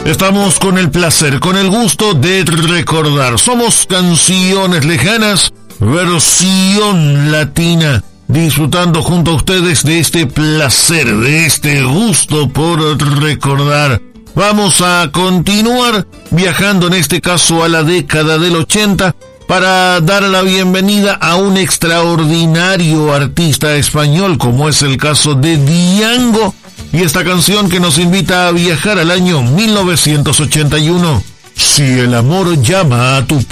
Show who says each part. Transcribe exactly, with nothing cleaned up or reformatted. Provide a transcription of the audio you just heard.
Speaker 1: Estamos con el placer, con el gusto de recordar. Somos Canciones Lejanas, versión latina, disfrutando junto a ustedes de este placer, de este gusto por recordar. Vamos a continuar viajando, en este caso a la década del ochenta, para dar la bienvenida a un extraordinario artista español, como es el caso de Diango, y esta canción que nos invita a viajar al año mil novecientos ochenta y uno. Si el amor llama a tu